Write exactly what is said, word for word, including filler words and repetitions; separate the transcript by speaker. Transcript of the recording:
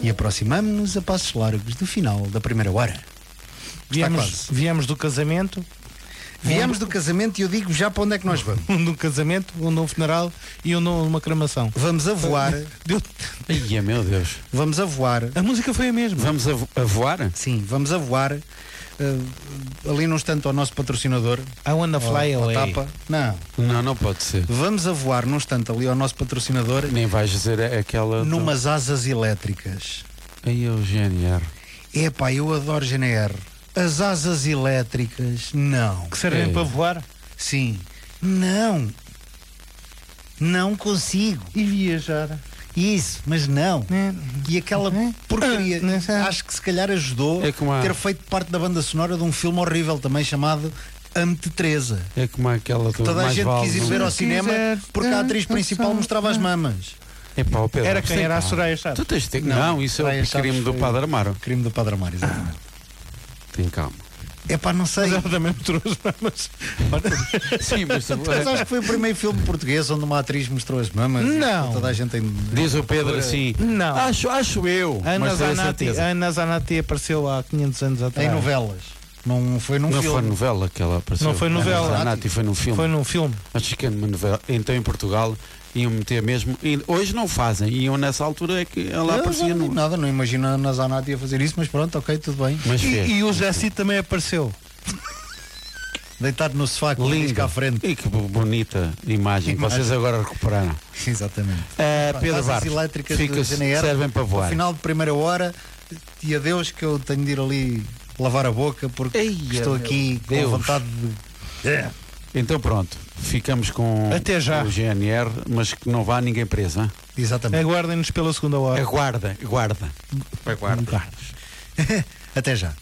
Speaker 1: E aproximamos-nos a passos largos do final da primeira hora.
Speaker 2: Viemos, viemos do casamento.
Speaker 1: Viemos do casamento e eu digo já para onde é que nós vamos.
Speaker 2: Um num casamento, um num funeral e um numa cremação.
Speaker 1: Vamos a voar.
Speaker 2: Deu...
Speaker 3: Ai, meu Deus.
Speaker 1: Vamos a voar.
Speaker 2: A música foi a mesma.
Speaker 3: Vamos a, vo- a voar?
Speaker 1: Sim, vamos a voar. Uh, ali num instante ao nosso patrocinador.
Speaker 2: I wanna fly
Speaker 1: ao, ao
Speaker 2: away.
Speaker 1: Tapa. Não.
Speaker 3: Não, não pode ser.
Speaker 1: Vamos a voar num instante ali ao nosso patrocinador.
Speaker 3: Nem vais dizer aquela...
Speaker 1: Numas asas elétricas.
Speaker 3: Aí é o G N R.
Speaker 1: Epá, eu adoro G N R. As asas elétricas, não.
Speaker 2: Que servem
Speaker 3: É.
Speaker 2: para voar?
Speaker 1: Sim. Não. Não consigo.
Speaker 2: E viajar.
Speaker 1: Isso, mas não.
Speaker 2: É.
Speaker 1: E aquela porcaria,
Speaker 2: Não sei.
Speaker 1: acho que se calhar ajudou
Speaker 3: É como a-
Speaker 1: ter feito parte da banda sonora de um filme horrível também chamado Ame-te Teresa.
Speaker 3: É como aquela do
Speaker 1: Toda a
Speaker 3: mais
Speaker 1: gente
Speaker 3: vale
Speaker 1: quis ir
Speaker 3: um-
Speaker 1: ver ao
Speaker 2: Se
Speaker 1: cinema
Speaker 2: quiser,
Speaker 1: porque a atriz
Speaker 2: ah,
Speaker 1: principal
Speaker 2: ah,
Speaker 1: mostrava as
Speaker 2: ah.
Speaker 1: mamas.
Speaker 3: Epá, ó Pedro,
Speaker 2: Era
Speaker 3: você-
Speaker 2: quem era a
Speaker 3: pá,
Speaker 2: Soraya Chaves.
Speaker 3: Tu tens de ter...
Speaker 1: Não,
Speaker 3: Não, isso é
Speaker 1: Soraya
Speaker 3: o crime
Speaker 1: Chaves
Speaker 3: do
Speaker 1: foi-
Speaker 3: Padre Amaro.
Speaker 1: Crime do Padre Amaro, exatamente.
Speaker 3: Tem calma.
Speaker 1: Epá, não sei.
Speaker 2: Mas ela também mostrou as mamas.
Speaker 3: Sim, mas tu-
Speaker 1: Mas acho que foi o primeiro filme português onde uma atriz mostrou as mamas.
Speaker 2: Não.
Speaker 1: Toda a gente tem...
Speaker 3: diz o Pedro assim.
Speaker 2: Não.
Speaker 3: Acho, acho eu.
Speaker 2: A Ana
Speaker 3: mas tenho
Speaker 2: Zanatti,
Speaker 3: certeza.
Speaker 2: a Ana Zanatti apareceu há quinhentos anos atrás.
Speaker 1: Em novelas. Não foi num
Speaker 3: Não
Speaker 1: filme.
Speaker 3: foi novela que ela apareceu.
Speaker 2: Não foi novela.
Speaker 3: A Zanatti foi num filme.
Speaker 2: Foi num filme.
Speaker 3: Acho que é numa novela. Então em Portugal iam meter mesmo. E hoje não fazem. Iam nessa altura é que ela
Speaker 1: Eu
Speaker 3: aparecia
Speaker 1: não
Speaker 3: no.
Speaker 1: digo nada, não imagino a Ana Zanatti a fazer isso, mas pronto, ok, tudo bem.
Speaker 3: Mas fez.
Speaker 2: E, e o Jessi também apareceu.
Speaker 1: Deitado no sofá com o disco à frente.
Speaker 3: E que bo- bonita imagem que
Speaker 1: Imagem.
Speaker 3: vocês agora recuperaram.
Speaker 1: Exatamente.
Speaker 3: Uh, Pedro
Speaker 1: Asas
Speaker 3: Barros,
Speaker 1: elétricas
Speaker 3: fica,
Speaker 1: do G N R,
Speaker 3: servem para
Speaker 1: ao
Speaker 3: voar.
Speaker 1: final de primeira hora, e adeus que eu tenho de ir ali lavar a boca porque
Speaker 3: Eia,
Speaker 1: estou
Speaker 3: meu
Speaker 1: aqui
Speaker 3: Deus.
Speaker 1: com vontade de...
Speaker 3: Então pronto, ficamos com
Speaker 2: Até já.
Speaker 3: o G N R, mas que não vá ninguém preso. Hein?
Speaker 1: Exatamente.
Speaker 2: Aguardem-nos pela segunda hora.
Speaker 3: Aguarda, aguarda. Aguarda.
Speaker 1: Até já.